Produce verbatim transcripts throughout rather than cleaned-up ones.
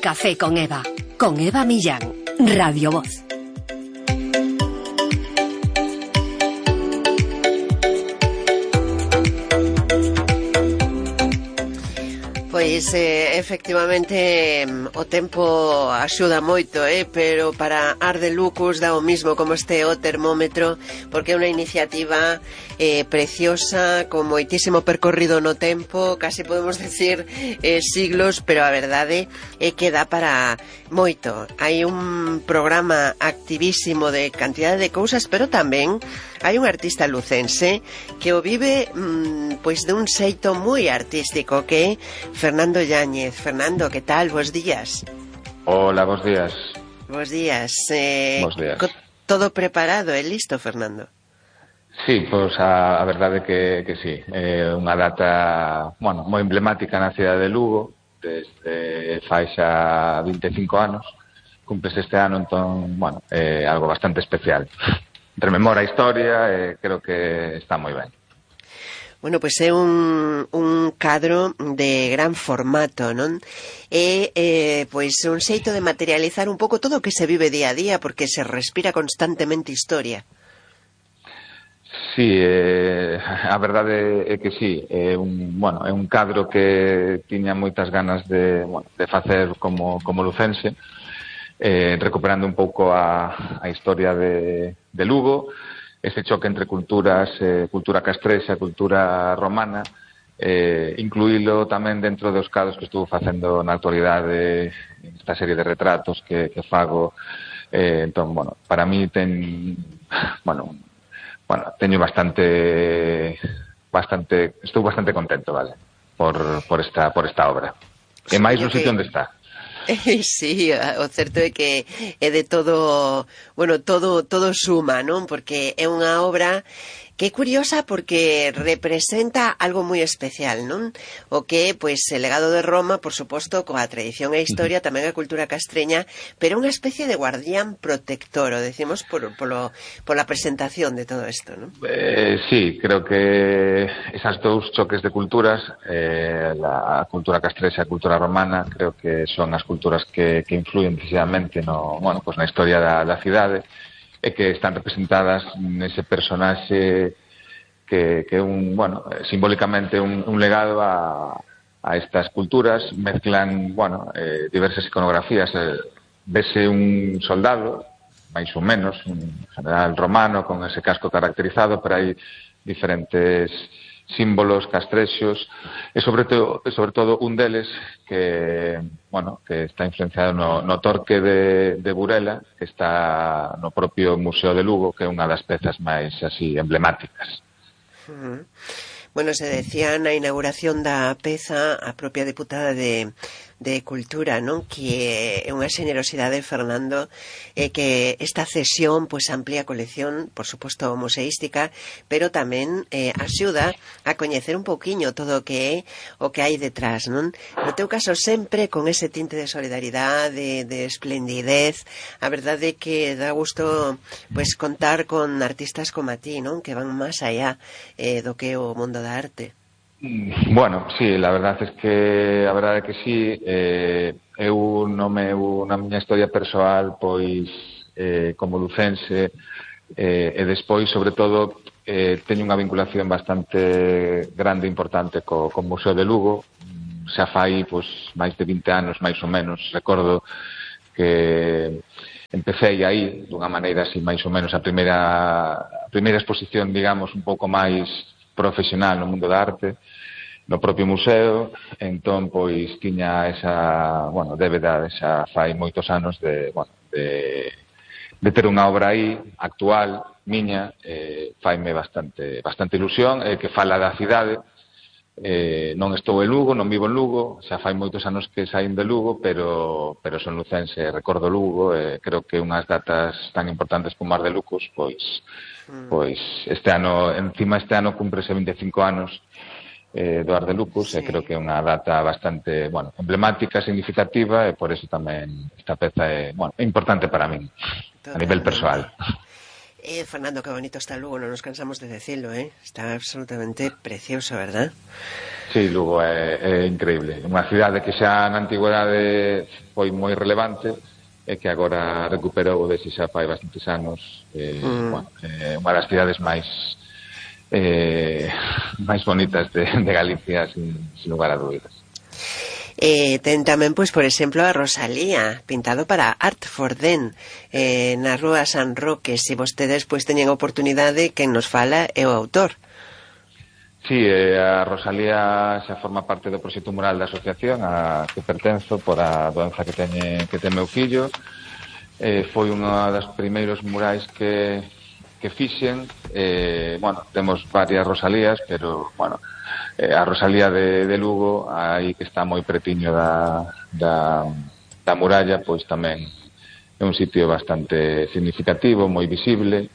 Café con Eva, con Eva Millán, Radio Voz. Pois, eh, efectivamente, o tempo axuda moito, eh? Pero para Ar de Lucus dá o mismo como este o termómetro, porque é unha iniciativa eh, preciosa, con moitísimo percorrido no tempo, casi podemos decir eh, siglos, pero a verdade é que dá para moito. Hai un programa activísimo de cantidade de cousas, pero tamén hai un artista lucense que o vive mmm, pois de un xeito moi artístico, que é Fernando Yáñez. Fernando, que tal? Bos días. Hola, bos días. Bos días. Eh, bos días. Todo preparado e listo, Fernando? Sí, pois a, a verdade que, que sí. É unha data, bueno, moi emblemática na cidade de Lugo, desde fai xa vinte e cinco anos. Cumples este ano, entón, bueno, é algo bastante especial. Rememora a historia e creo que está moi ben. Bueno, pois é un, un cadro de gran formato, non? É, eh, pois, un xeito de materializar un pouco todo o que se vive día a día, porque se respira constantemente historia. Sí, eh, a verdade é que sí, é un, bueno, é un cadro que tiña moitas ganas de, bueno, de facer como, como lucense, eh, recuperando un pouco a, a historia de, de Lugo, ese choque entre culturas, eh, cultura castrexa, cultura romana, eh, incluílo tamén dentro dos cadros que estuvo facendo na actualidade, esta serie de retratos que, que fago. Eh, entón, bueno, para mí ten, bueno, bueno, teño bastante, bastante, estou bastante contento, vale, por, por esta, por esta obra. E máis no sitio onde está. Eh, sí, o certo é que é de todo, bueno, todo todo suma, non? Porque é unha obra que é curiosa porque representa algo moi especial, non? O que, pois, el legado de Roma, por suposto, coa tradición e historia, tamén a cultura castreña, pero unha especie de guardián protector, o decimos por, polo, pola presentación de todo isto, non? Eh, sí, creo que esas dous choques de culturas, eh, la cultura castrexa e a cultura romana, creo que son as culturas que, que influyen decisivamente no, bueno, pues na historia da, da cidade, e que están representadas nese personaxe que, que un, bueno, simbólicamente un, un legado a, a estas culturas. Mezclan, bueno, eh, diversas iconografías. Eh, vese un soldado, máis ou menos, un general romano con ese casco caracterizado, pero hai diferentes símbolos castrexos, e sobre todo, sobre todo un deles que, bueno, que está influenciado no, no torque de, de Burela, que está no propio Museo de Lugo, que é unha das pezas máis así emblemáticas. Uh-huh. Bueno, se decía na inauguración da peza a propia deputada de, de Cultura, non? Que é unha xenerosidade, Fernando, é que esta cesión pois amplía a colección, por suposto museística, pero tamén eh, axuda a coñecer un pouquiño todo o que é o que hai detrás, non? No teu caso sempre con ese tinte de solidaridade, de, de esplendidez. A verdade é que dá gusto pois contar con artistas como a ti, non? Que van máis allá eh, do que o mundo da arte. Bueno, sí, la verdade é que a verdade é que sí, eh, eu no meu, na miña historia persoal, pois eh, como lucense, eh, e despois, sobre todo, eh, teño unha vinculación bastante grande e importante co, co Museo de Lugo. Xa fai pois máis de vinte anos, máis ou menos. Recordo que empecé aí dunha maneira así máis ou menos a primeira a primeira exposición, digamos, un pouco máis profesional no mundo da arte, no propio museo. Entón, pois, tiña esa, bueno, débeda, esa fai moitos anos de, bueno, de, de ter unha obra aí, actual, miña, eh, faime bastante, bastante ilusión, eh, que fala da cidade. Eh, non estou en Lugo, non vivo en Lugo, xa fai moitos anos que saín de Lugo, pero, pero son lucense, recordo Lugo, e eh, creo que unhas datas tan importantes como Ar de Lucus, pois, pois este ano, encima este ano cúmprese vinte e cinco anos eh, do Ar de Lucus, sí. E creo que é unha data bastante, bueno, emblemática, significativa, e por eso tamén esta peza é, bueno, importante para min, a nivel persoal. Eh, Fernando, qué bonito está Lugo, non nos cansamos de decirlo, eh? Está absolutamente precioso, verdad? Sí, Lugo é, é increíble. Unha cidade que xa na antigüedade foi moi relevante e que agora recuperou desde xa fai bastantes anos. Eh, mm. bueno, é unha das cidades máis eh, máis bonitas de, de Galicia, sin, sin lugar a dúbidas. Eh, ten tamén, pois, por exemplo, a Rosalía, pintado para Art for Den, eh, na Rúa San Roque. Se vostedes, pois, teñen oportunidade, quen nos fala é o autor. Sí, eh, a Rosalía xa forma parte do proxecto mural da asociación a que pertenzo por a doenza que teñe, que ten meu fillo. Eh, foi unha das primeiros murais que, que fixen. Eh, bueno, temos varias Rosalías, pero, bueno, Eh, a Rosalía de, de Lugo, aí que está moi pretiño da, da, da muralla, pois tamén é un sitio bastante significativo, moi visible,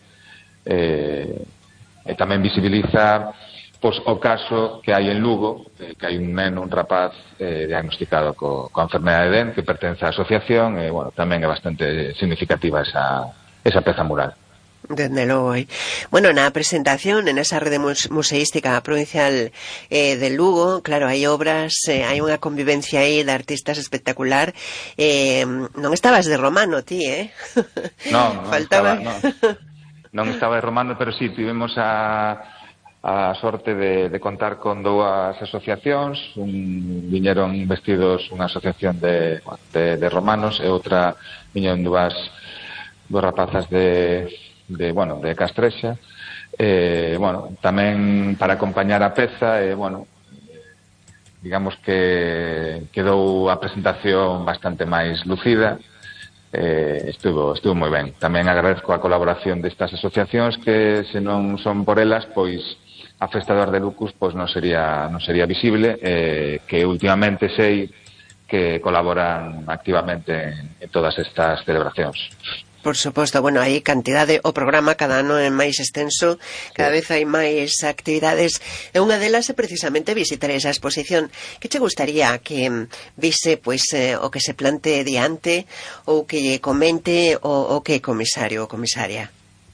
eh, e tamén visibiliza pois, o caso que hai en Lugo, eh, que hai un neno, un rapaz eh, diagnosticado co, coa enfermedade de D E N, que pertence á asociación, e bueno, tamén é bastante significativa esa, esa peza mural. Desde logo, eh. Bueno, na presentación, en esa rede museística provincial eh, de Lugo, claro, hai obras, eh, hai unha convivencia aí de artistas espectacular. Eh, non estabas de romano, ti, eh? Non, non Faltaba... estaba, non, non estaba de romano, pero sí, tivemos a... a sorte de, de contar con dúas asociacións, un, viñeron vestidos unha asociación de, de, de romanos e outra viñeron dúas, dúas rapazas de... de, bueno, de Castrexa, eh, bueno, tamén para acompañar a peza, e, eh, bueno, digamos que quedou a presentación bastante máis lucida, eh, estuvo, estuvo moi ben. Tamén agradezco a colaboración destas asociacións que, se non son por elas, pois a Festa do Ardelucus pois non sería, non sería visible, eh, que últimamente sei que colaboran activamente en, en todas estas celebracións. Por suposto, bueno, hai cantidade, o programa cada ano é máis extenso, cada vez hai máis actividades, e unha delas é precisamente visitar esa exposición. Que che gustaría que vise, pois, eh, o que se plante diante, ou que lle comente o, o que é comisario ou comisaria?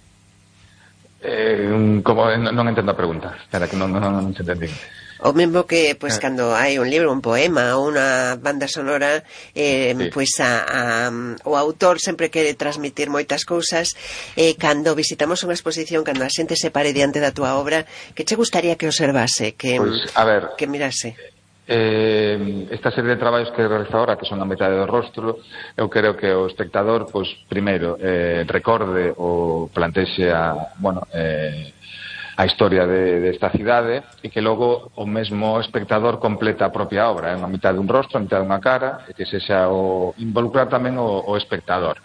Eh, como, non entendo a pregunta, espera, que non, non, non se entendí. O mesmo que, pois, cando hai un libro, un poema ou unha banda sonora, eh, sí. pois a, a, o autor sempre quere transmitir moitas cousas, e eh, cando visitamos unha exposición, cando a xente se pare diante da túa obra, que che gustaría que observase, que, pois, a ver, que mirase? Eh, esta serie de traballos que realiza ahora, que son a metade do rostro, eu creo que o espectador, pois, primeiro, eh, recorde ou plantexe a, bueno, eh, a historia de, de esta cidade, e que logo o mesmo espectador completa a propia obra, é unha mitad dun rostro, a mitad dunha cara, e que sexa o involucrar tamén o, o espectador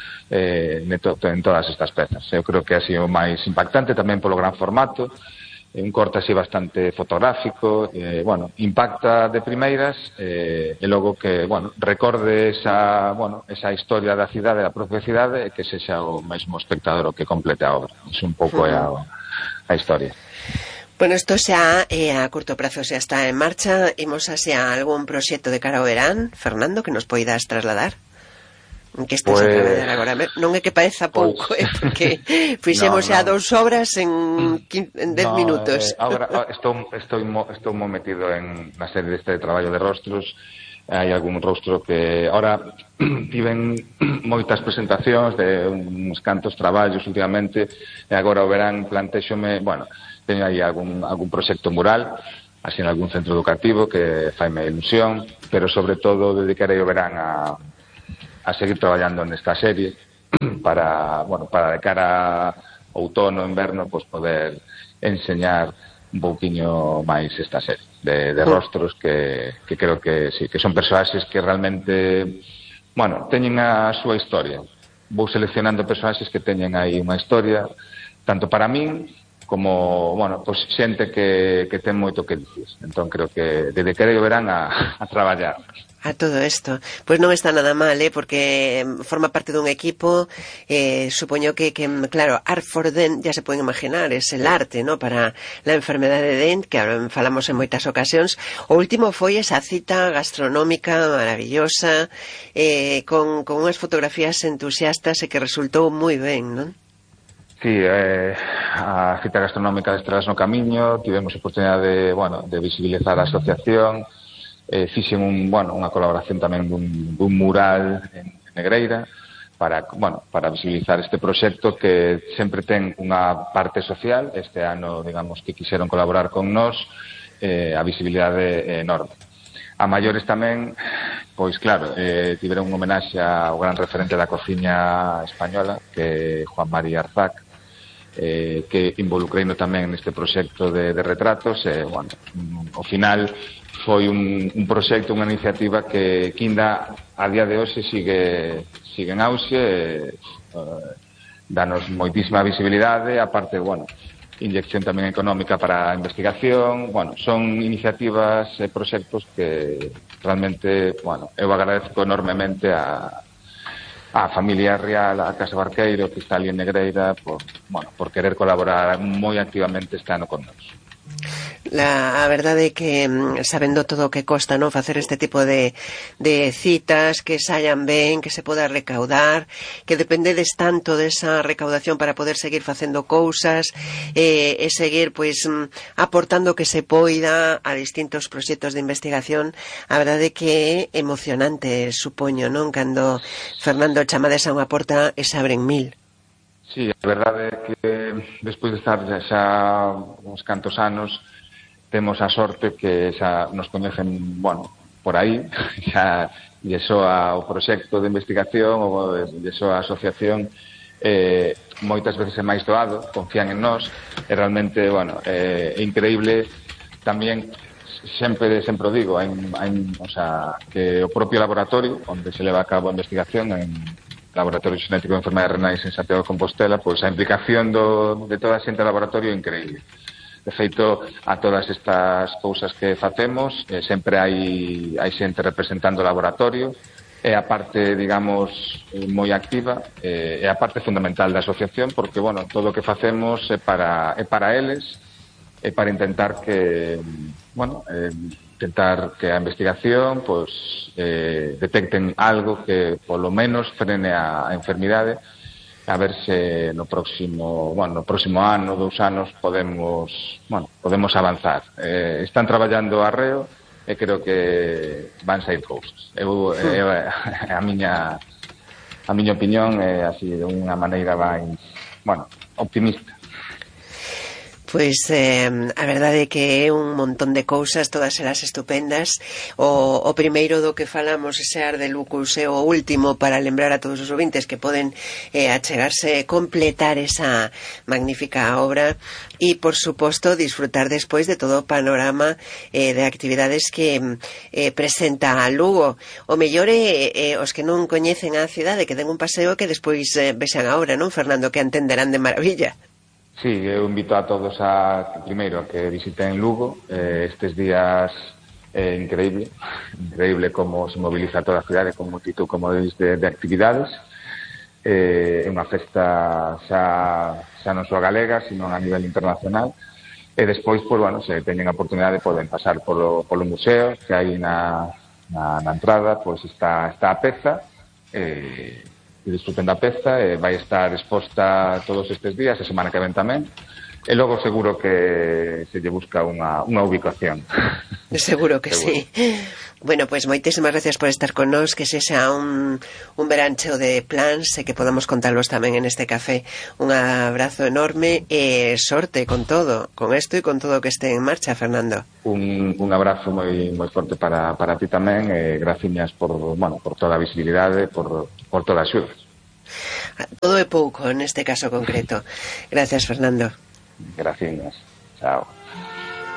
eh, en, to, en todas estas pezas. Eu creo que ha sido o máis impactante tamén polo gran formato, un corte así bastante fotográfico, eh, bueno, impacta de primeiras, eh, e logo que, bueno, recorde esa, bueno, esa historia da cidade, da propia cidade, e que sexa o mesmo espectador o que complete a obra. É un pouco é a a historia. Bueno, isto xa eh, a curto prazo xa está en marcha. Imos hacia algún proxecto de cara ao verán, Fernando, que nos poidas trasladar? En que estás pues... a traballar agora? Non é que pareza pouco, pues... eh, porque fixemos no, xa no. dous obras en, en dez no, minutos. Eh, agora estou, estou, estou moi metido en na serie deste traballo de rostros. Hai algún rostro que ahora tiven moitas presentacións de uns cantos traballos últimamente, e agora o verán plantexome, bueno, teño aí algún, algún proxecto mural así en algún centro educativo que faime ilusión, pero sobre todo dedicarei o verán a, a seguir traballando nesta serie para, bueno, para de cara a outono, inverno, pues poder enseñar un pouquiño máis esta serie de, de rostros que, que creo que sí, que son personaxes que realmente, bueno, teñen a súa historia. Vou seleccionando personaxes que teñen aí unha historia, tanto para min como, bueno, pues xente que, que ten moito que dicir. Entón creo que dedicarei o verán a, a traballar a todo isto. Pois non está nada mal, eh, porque forma parte dun equipo, eh, supoño que, que, claro, Art for D E N, ya se poden imaginar, es el arte, ¿no?, para la enfermedade de D E N, que ahora falamos en moitas ocasións. O último foi esa cita gastronómica maravillosa, eh, con, con unhas fotografías entusiastas e que resultou moi ben, non? Sí, eh, a cita gastronómica de Estrelas no Camiño, tivemos a oportunidade de, bueno, de visibilizar a asociación, eh, fixen un, bueno, unha colaboración tamén dun, dun mural en Negreira para, bueno, para visibilizar este proxecto que sempre ten unha parte social. Este ano, digamos, que quixeron colaborar con nós, eh, a visibilidade é enorme. A maiores tamén, pois claro, eh, tiveron un homenaxe ao gran referente da cociña española, que é Juan Mari Arzac, eh, que involucreino tamén neste proxecto de, de retratos, e, eh, bueno, ao final foi un, un proxecto, unha iniciativa que, que ainda a día de hoxe sigue, sigue en auxe, eh, danos moitísima visibilidade, aparte, bueno, inyección tamén económica para a investigación. Bueno, son iniciativas e proxectos que realmente, bueno, eu agradezco enormemente a, a familia real, a Casa Barqueiro, que está ali en Negreira, por, bueno, por querer colaborar moi activamente este ano con nós. La a verdade é que, sabendo todo o que costa, non, facer este tipo de, de citas, que saian ben, que se poda recaudar, que dependedes tanto desa recaudación para poder seguir facendo cousas, eh, e seguir, pois, aportando que se poida a distintos proxectos de investigación. A verdade é que é emocionante, supoño, non? Cando Fernando chamades a unha porta e se abren mil. Sí, a verdade é que despois de estar xa uns cantos anos, temos a sorte que xa nos coñecen, bueno, por aí, xa lle soa o proxecto de investigación ou lle soa a asociación, eh, moitas veces é máis doado, confían en nós, e realmente, bueno, é eh, increíble tamén, sempre, sempre o digo, hai, hai, o sea, que o propio laboratorio, onde se leva a cabo a investigación, en Laboratorio Xenético de Enfermedades Renais en Santiago de Compostela, pois a implicación do, de toda a xente do laboratorio é increíble. De feito, a todas estas cousas que facemos, eh, sempre hai, hai xente representando o laboratorio, é a parte, digamos, moi activa, eh, é a parte fundamental da asociación, porque, bueno, todo o que facemos é para, é para eles, é para intentar que, bueno, eh, intentar que a investigación, pois, eh, detecten algo que, polo menos, frene a, a enfermidade, a ver se no próximo, bueno, no próximo ano, dous anos, podemos, bueno, podemos avanzar. Eh, están traballando arreo e creo que van sair cousas. Eu, sí. eu a miña a miña opinión é así, de unha maneira máis, bueno, optimista. Pois eh, a verdade é que é un montón de cousas, todas elas estupendas. O, o primeiro do que falamos, ese Ardelucus, é o último para lembrar a todos os ouvintes que poden eh, achegarse, completar esa magnífica obra e, por suposto, disfrutar despois de todo o panorama eh, de actividades que eh, presenta a Lugo. O mellor é eh, os que non coñecen a cidade, que den un paseo que despois eh, vexan a obra, non, Fernando, que entenderán de maravilla. Sí, eu invito a todos a, primeiro, a que visiten Lugo. Eh, estes días é increíble, increíble como se moviliza toda a cidade con multitud, como de, de actividades. Eh, é unha festa xa, xa non só galega, sino a nivel internacional. E despois, pues, bueno, se teñen a oportunidade, poden pasar polo, polo museo, que hai na, na, na entrada, pois pues está, está a peza, e... e disfruten da peza, e vai estar exposta todos estes días, a semana que ven tamén, e logo seguro que se lle busca unha, unha ubicación. Seguro que seguro. Sí. Bueno, pois pues, moitísimas gracias por estar con nós, que se xa un, un verancheo de plans e que podamos contarlos tamén en este café. Un abrazo enorme e sorte con todo, con isto e con todo que este en marcha, Fernando. Un, un abrazo moi moi forte para, para ti tamén, e graciñas por, bueno, por toda a visibilidade, por, por toda a axuda. Todo é pouco neste caso concreto. Gracias, Fernando. Graciñas. Chao.